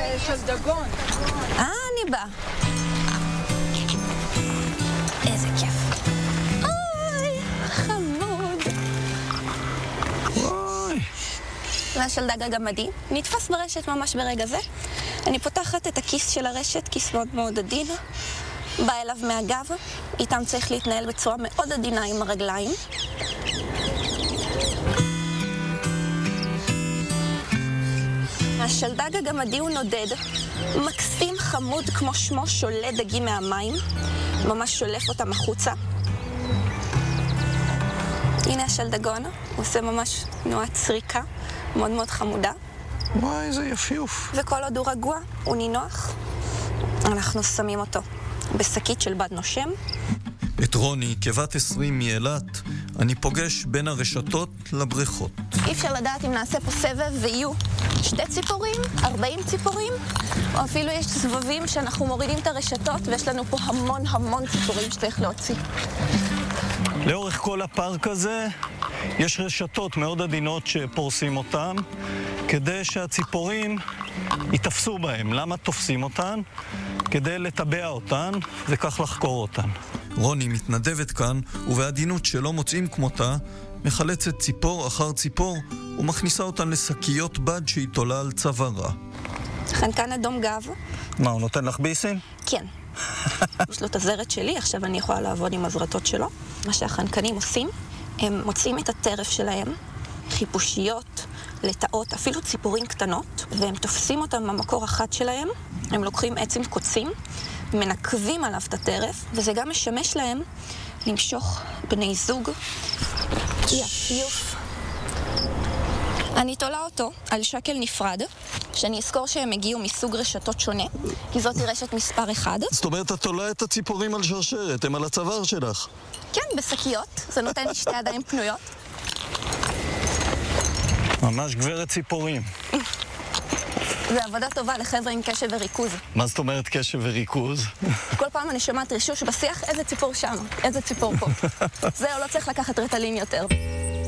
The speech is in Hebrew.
של דגון. אני באה. איזה כיף. אוי, חמוד. וואי. זה של דג הגמדי. נתפס ברשת ממש ברגע זה. אני פותחת את הכיס של הרשת, כיס מאוד מאוד עדין. בא אליו מהגב. איתם צריך להתנהל בצורה מאוד עדינה עם הרגליים. השלדג הגמדי הוא נודד, מקסים חמוד כמו שמו, שולה דגים מהמים, ממש שולף אותם החוצה. הנה השלדגון, הוא עושה ממש תנועת סריקה, מאוד מאוד חמודה. וואי, איזה יפיוף. וכל עוד הוא רגוע, הוא נינוח, אנחנו שמים אותו בשקית של בד נושם. את רוני, כבת 20 מאילת, אני פוגש בין הרשתות לבריכות. אי אפשר לדעת אם נעשה פה סבב ויהיו 2 ציפורים, 40 ציפורים, או אפילו יש סבבים שאנחנו מורידים את הרשתות ויש לנו פה המון המון ציפורים שצריך להוציא. לאורך כל הפארק הזה יש רשתות מאוד עדינות שפורסים אותן כדי שהציפורים יתפסו בהם. למה תופסים אותן? כדי לטבע אותן וכך לחקור אותן. רוני מתנדבת כאן, ובעדינות שלא מוצאים כמותה, מחלצת ציפור אחר ציפור ומכניסה אותן לשקיות בד שהיא תולה על צווארה. חנקן אדום גב. מה, הוא נותן לך ביסים? כן. יש לו את הזרת שלי, עכשיו אני יכולה לעבוד עם הזרתות שלו. מה שהחנקנים עושים, הם מוצאים את הטרף שלהם, חיפושיות, לטאות, אפילו ציפורים קטנות, והם תופסים אותם במקור אחת שלהם, הם לוקחים עצים קוצים, מנקבים עליו את הטרף, וזה גם משמש להם למשוך בני זוג. יפיוף. אני תולה אותו על שקל נפרד, שאני אזכור שהם הגיעו מסוג רשתות שונה, כי זאת היא רשת מספר 1. זאת אומרת, את תולה את הציפורים על שרשרת, הם על הצוואר שלך. כן, בשקיות. זה נותן לי 2 ידיים פנויות. ממש גברת ציפורים. זה עבודה טובה לחבר'ה עם קשב וריכוז. מה זאת אומרת קשב וריכוז? כל פעם אני שומעת רישוש בשיח, איזה ציפור שם, איזה ציפור פה. זהו, לא צריך לקחת רטלין יותר.